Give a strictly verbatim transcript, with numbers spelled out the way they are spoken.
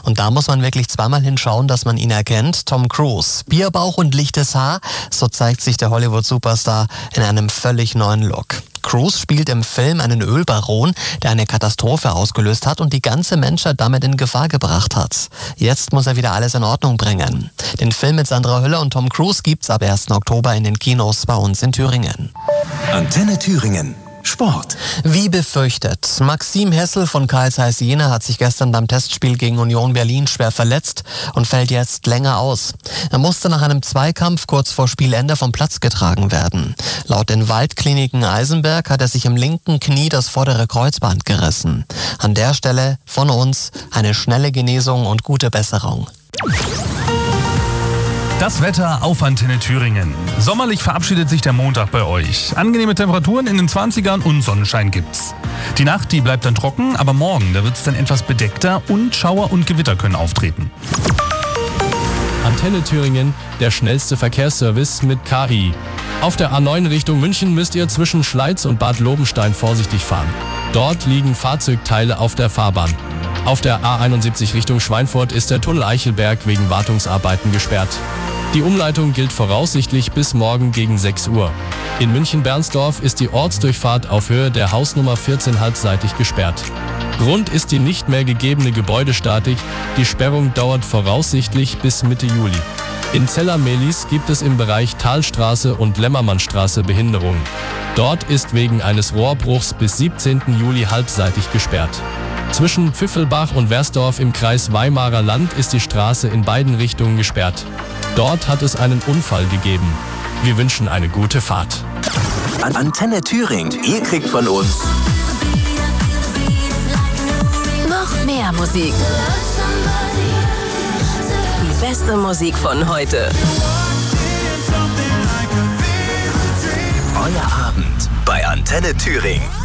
Und da muss man wirklich zweimal hinschauen, dass man ihn erkennt. Tom Cruise. Bierbauch und lichtes Haar, so zeigt sich der Hollywood-Superstar in einem völlig neuen Look. Cruise spielt im Film einen Ölbaron, der eine Katastrophe ausgelöst hat und die ganze Menschheit damit in Gefahr gebracht hat. Jetzt muss er wieder alles in Ordnung bringen. Den Film mit Sandra Hüller und Tom Cruise gibt's ab ersten Oktober in den Kinos bei uns in Thüringen. Antenne Thüringen. Sport. Wie befürchtet, Maxim Hessel von Carl Zeiss Jena hat sich gestern beim Testspiel gegen Union Berlin schwer verletzt und fällt jetzt länger aus. Er musste nach einem Zweikampf kurz vor Spielende vom Platz getragen werden. Laut den Waldkliniken Eisenberg hat er sich im linken Knie das vordere Kreuzband gerissen. An der Stelle von uns eine schnelle Genesung und gute Besserung. Das Wetter auf Antenne Thüringen. Sommerlich verabschiedet sich der Montag bei euch. Angenehme Temperaturen in den zwanzigern und Sonnenschein gibt's. Die Nacht, die bleibt dann trocken, aber morgen, da wird's dann etwas bedeckter und Schauer und Gewitter können auftreten. Antenne Thüringen, der schnellste Verkehrsservice mit K I. Auf der A neun Richtung München müsst ihr zwischen Schleiz und Bad Lobenstein vorsichtig fahren. Dort liegen Fahrzeugteile auf der Fahrbahn. Auf der A einundsiebzig Richtung Schweinfurt ist der Tunnel Eichelberg wegen Wartungsarbeiten gesperrt. Die Umleitung gilt voraussichtlich bis morgen gegen sechs Uhr. In München-Bernsdorf ist die Ortsdurchfahrt auf Höhe der Hausnummer vierzehn halbseitig gesperrt. Grund ist die nicht mehr gegebene Gebäudestatik. Die Sperrung dauert voraussichtlich bis Mitte Juli. In Zella-Mehlis gibt es im Bereich Talstraße und Lämmermannstraße Behinderungen. Dort ist wegen eines Rohrbruchs bis siebzehnten Juli halbseitig gesperrt. Zwischen Pfiffelbach und Wersdorf im Kreis Weimarer Land ist die Straße in beiden Richtungen gesperrt. Dort hat es einen Unfall gegeben. Wir wünschen eine gute Fahrt. Antenne Thüringen. Ihr kriegt von uns noch mehr Musik. Die beste Musik von heute. Euer Abend bei Antenne Thüringen.